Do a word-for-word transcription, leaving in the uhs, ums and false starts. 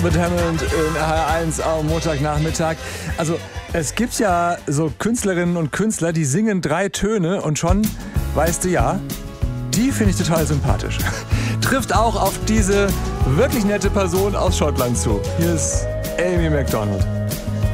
Mit Hammond in H R eins am Montagnachmittag. Also es gibt ja so Künstlerinnen und Künstler, die singen drei Töne und schon weißt du ja, die finde ich total sympathisch. Trifft auch auf diese wirklich nette Person aus Schottland zu. Hier ist Amy Macdonald.